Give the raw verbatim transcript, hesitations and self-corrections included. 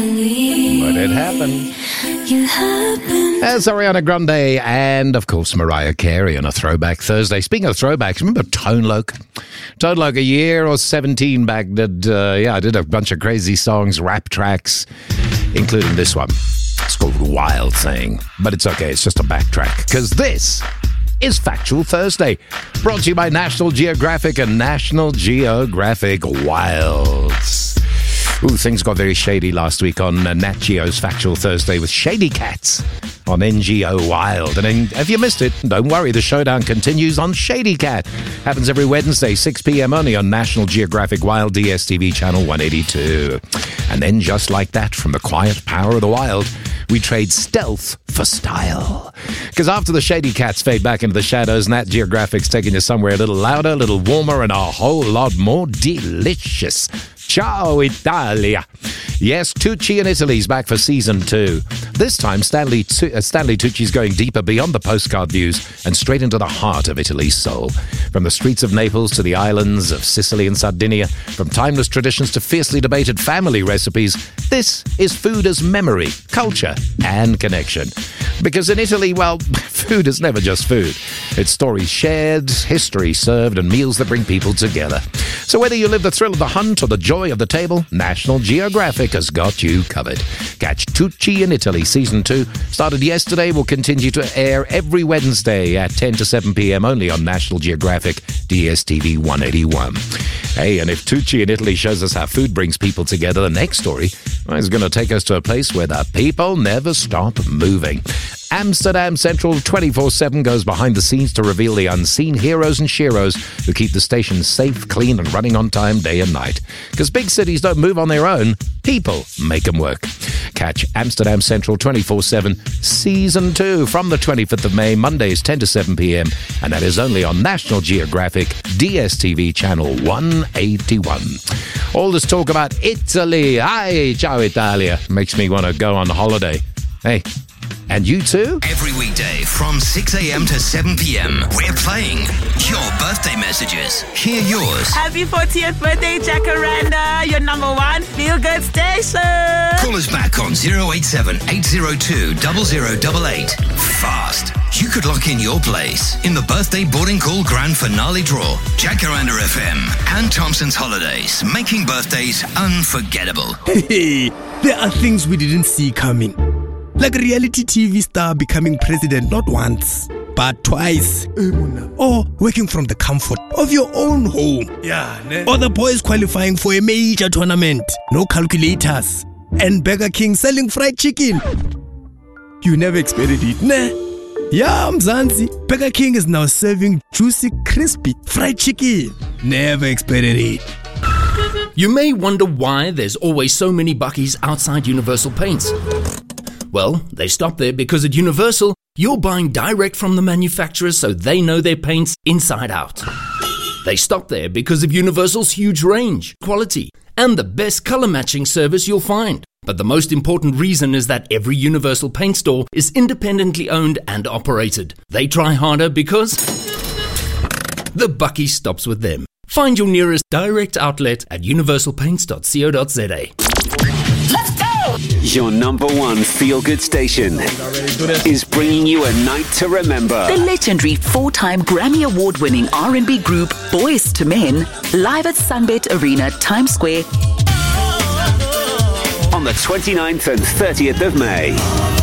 But it happened. You happened. As Ariana Grande and, of course, Mariah Carey on a Throwback Thursday. Speaking of throwbacks, remember Tone Loc? Tone Loc a year or seventeen back did, uh, yeah, I did a bunch of crazy songs, rap tracks, including this one. It's called Wild Thing, but it's okay. It's just a backtrack because this is Factual Thursday, brought to you by National Geographic and National Geographic Wilds. Ooh, things got very shady last week on uh, Nat Geo's Factual Thursday with Shady Cats on N G O Wild. And then, if you missed it, don't worry, the showdown continues on Shady Cat. Happens every Wednesday, six p.m. only on National Geographic Wild D S T V channel one eighty-two. And then, just like that, from the quiet power of the wild, we trade stealth for style. Because after the Shady Cats fade back into the shadows, Nat Geographic's taking you somewhere a little louder, a little warmer, and a whole lot more delicious. Ciao, Italia. Yes, Tucci in Italy's back for season two. This time, Stanley, tu- uh, Stanley Tucci's going deeper beyond the postcard views and straight into the heart of Italy's soul. From the streets of Naples to the islands of Sicily and Sardinia, from timeless traditions to fiercely debated family recipes, this is food as memory, culture, and connection. Because in Italy, well, food is never just food. It's stories shared, history served, and meals that bring people together. So whether you live the thrill of the hunt or the joy of the table, National Geographic has got you covered. Catch Tucci in Italy Season two. Started yesterday, will continue to air every Wednesday at ten to seven p.m. only on National Geographic D S T V one eighty-one. Hey, and if Tucci in Italy shows us how food brings people together, the next story well, is going to take us to a place where the people never stop moving. Amsterdam Central twenty-four seven goes behind the scenes to reveal the unseen heroes and sheroes who keep the station safe, clean, and running on time day and night. Because big cities don't move on their own, people make them work. Catch Amsterdam Central twenty-four seven Season two from the twenty-fifth of May, Mondays ten to seven p.m. And that is only on National Geographic D S T V channel one eighty-one. All this talk about Italy. Hi, ciao Italia. Makes me want to go on holiday. Hey, and you too? Every weekday from six a.m. to seven p.m. we're playing your birthday messages. Hear yours. Happy fortieth birthday, Jacaranda, your number one feel-good station. Call us back on zero eight seven, eight zero two, zero zero eight eight. Fast. You could lock in your place in the birthday boarding call grand finale draw. Jacaranda F M and Thompson's Holidays, making birthdays unforgettable. Hey, there are things we didn't see coming. Like a reality T V star becoming president not once, but twice. Or working from the comfort of your own home. Yeah, ne? Or the boys qualifying for a major tournament. No calculators. And Burger King selling fried chicken. You never expected it, ne? Yeah, Mzansi. Burger King is now serving juicy, crispy fried chicken. Never expected it. You may wonder why there's always so many Buckies outside Universal Paints. Well, they stop there because at Universal, you're buying direct from the manufacturers so they know their paints inside out. They stop there because of Universal's huge range, quality, and the best color matching service you'll find. But the most important reason is that every Universal Paint store is independently owned and operated. They try harder because the Bucky stops with them. Find your nearest direct outlet at universal paints dot co dot za. Let's go! Your number one feel-good station is bringing you a night to remember. The legendary four-time Grammy Award-winning R and B group Boyz two Men, live at Sunbet Arena, Times Square, On the twenty-ninth and thirtieth of May.